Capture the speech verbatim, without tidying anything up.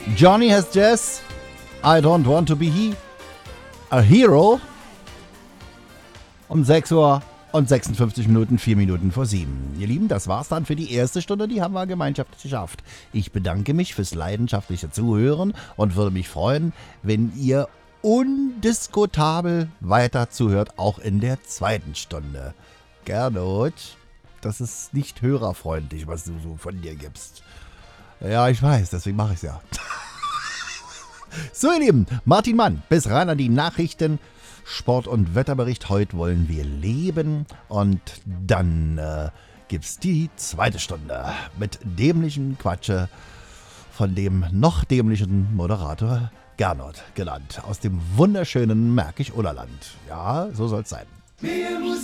Johnny has Jazz. I don't want to be he. A hero. Um sechs Uhr und sechsundfünfzig Minuten, vier Minuten vor sieben. Ihr Lieben, das war's dann für die erste Stunde, die haben wir gemeinschaftlich geschafft. Ich bedanke mich fürs leidenschaftliche Zuhören und würde mich freuen, wenn ihr undiskutabel weiter zuhört, auch in der zweiten Stunde. Gernot, das ist nicht hörerfreundlich, was du so von dir gibst. Ja, ich weiß, deswegen mache ich es ja. So, ihr Lieben, Martin Mann, bis rein an die Nachrichten. Sport- und Wetterbericht. Heute wollen wir leben. Und dann äh, gibt's die zweite Stunde mit dämlichen Quatsche von dem noch dämlichen Moderator Gernot genannt. Aus dem wunderschönen Märkisch-Oderland. Ja, so soll's sein.